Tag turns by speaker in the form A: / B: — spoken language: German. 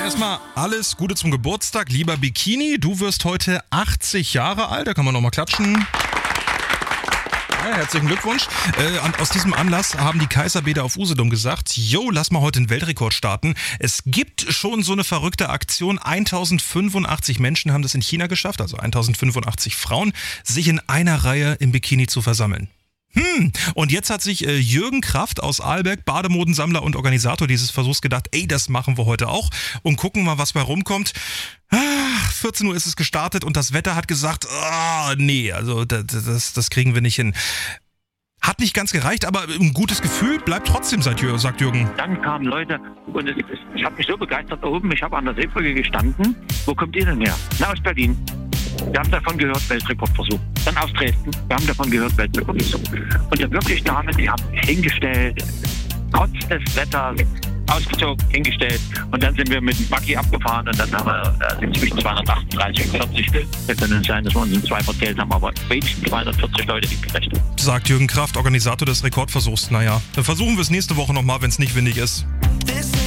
A: erstmal alles Gute zum Geburtstag, lieber Bikini. Du wirst heute 80 Jahre alt, da kann man nochmal klatschen. Ja, herzlichen Glückwunsch. Aus diesem Anlass haben die Kaiserbäder auf Usedom gesagt, yo, lass mal heute einen Weltrekord starten. Es gibt schon so eine verrückte Aktion. 1085 Menschen haben das in China geschafft, also 1085 Frauen, sich in einer Reihe im Bikini zu versammeln. Und jetzt hat sich Jürgen Kraft aus Ahlberg, Bademodensammler und Organisator dieses Versuchs gedacht, ey, das machen wir heute auch und gucken mal, was bei rumkommt. 14 Uhr ist es gestartet und das Wetter hat gesagt, nee, also das kriegen wir nicht hin. Hat nicht ganz gereicht, aber ein gutes Gefühl bleibt trotzdem, sagt Jürgen.
B: Dann kamen Leute und ich habe mich so begeistert oben, ich habe an der Seebrücke gestanden. Wo kommt ihr denn her? Na, aus Berlin. Wir haben davon gehört, Weltrekordversuch. Dann aus Dresden. Wir haben davon gehört, Weltrekordversuch. Und ja, wirklich Damen, die haben hingestellt, trotz des Wetters, ausgezogen, hingestellt. Und dann sind wir mit dem Buggy abgefahren und dann haben wir zwischen 238 und 40. Es kann nicht sein, dass wir uns in zwei verzählt haben, aber wenigstens 240 Leute gerechnet.
A: Sagt Jürgen Kraft, Organisator des Rekordversuchs. Naja, dann versuchen wir es nächste Woche nochmal, wenn es nicht windig ist.